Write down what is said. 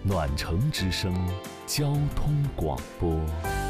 暖城之声交通广播。